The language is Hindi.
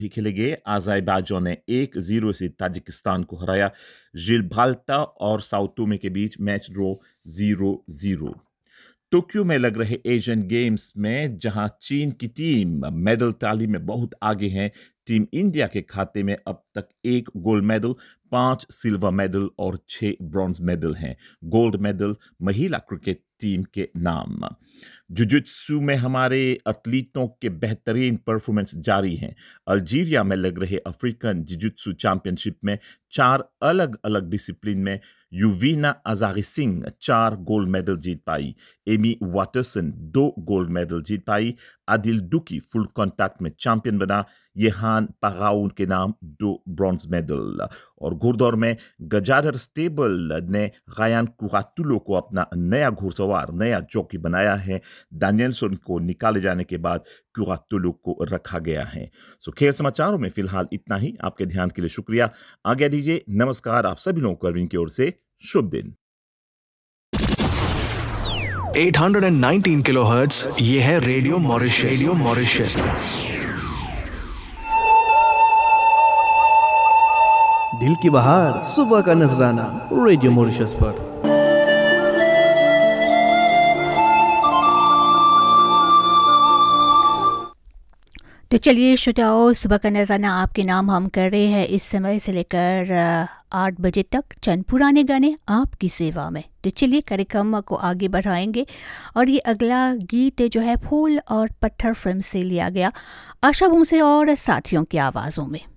ही खेले गए अज़रबैजान ने 1-0 से ताजिकिस्तान को हराया। जिब्राल्टर और साओ टोमे के बीच मैच ड्रॉ 0-0। टोक्यो में लग रहे एशियन गेम्स में जहां चीन की टीम मेडल टैली में बहुत आगे है, टीम इंडिया के खाते में अब तक 1 गोल्ड मेडल, 5 सिल्वर मेडल और 6 ब्रॉन्ज मेडल हैं। गोल्ड मेडल महिला क्रिकेट टीम के नाम। जुजुत्सु में हमारे एथलीटों के बेहतरीन परफॉर्मेंस जारी हैं। अल्जीरिया में लग रहे अफ्रीकन जुजुत्सु चैंपियनशिप में 4 अलग अलग डिसिप्लिन में युवीना अजारी सिंह 4 गोल्ड मेडल जीत पाई। एमी वाटरसन 2 गोल्ड मेडल जीत पाई। आदिल दुकी फुल कॉन्टैक्ट में चैंपियन बना। येहान पगाउन के नाम 2 ब्रॉन्ज मेडल। और घुड़दौड़ में गजाडर स्टेबल ने गायन कुरातुलो को अपना नया घुड़सवार, नया जॉकी बनाया है। डैनियलसन को निकाले जाने के बाद कुरातुलो को रखा गया है। सो खेल समाचारों में फिलहाल इतना ही। आपके ध्यान के लिए शुक्रिया। आज्ञा दीजिए। नमस्कार। आप सभी लोगों को अरविंद की ओर से शुभ दिन। 819 किलोहर्ट्ज, ये है रेडियो मॉरिशस। Radio Mauritius. दिल की बहार, सुबह का नजराना, रेडियो मॉरिशस पर। तो चलिए श्रोताओं, सुबह का नज़ाना आपके नाम हम कर रहे हैं इस समय से लेकर 8 बजे तक चंद पुराने गाने आपकी सेवा में। तो चलिए कार्यक्रम को आगे बढ़ाएंगे और ये अगला गीत जो है फूल और पत्थर फिल्म से लिया गया, आशा भोंसले और साथियों की आवाज़ों में।